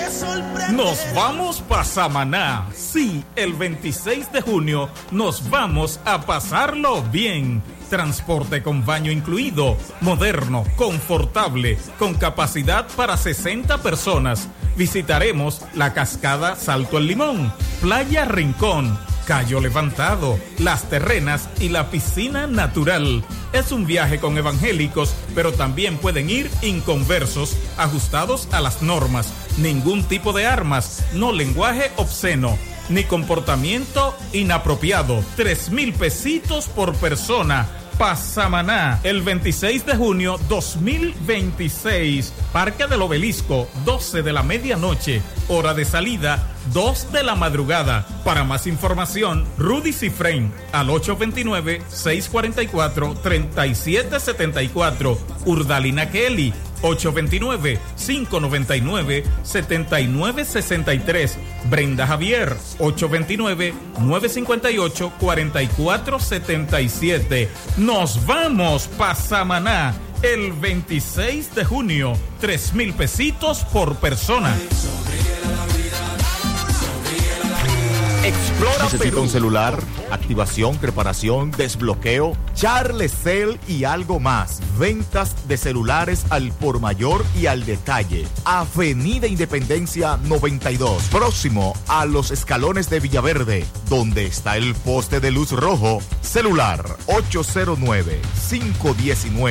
Nos vamos pa' Samaná. Sí, el 26 de junio nos vamos a pasarlo bien. Transporte con baño incluido, moderno, confortable, con capacidad para 60 personas. Visitaremos la cascada Salto el Limón, Playa Rincón, Cayo Levantado, Las Terrenas y la piscina natural. Es un viaje con evangélicos, pero también pueden ir inconversos, ajustados a las normas. Ningún tipo de armas, no lenguaje obsceno, ni comportamiento inapropiado. 3,000 pesitos por persona. Pasamaná, el 26 de junio 2026. Parque del Obelisco, 12 de la medianoche. Hora de salida, 2 de la madrugada. Para más información, Rudy Cifrén al 829-644-3774. Urdalina Kelly, 829-599-7963. Brenda Javier, 829-958-4477. Nos vamos pa' Samaná el 26 de junio. 3,000 pesitos por persona. Explora ¿Necesita Perú? Un celular, activación, reparación, desbloqueo, Charlecel y algo más. Ventas de celulares al por mayor y al detalle. Avenida Independencia 92, próximo a los escalones de Villaverde, donde está el poste de luz rojo. Celular 809-519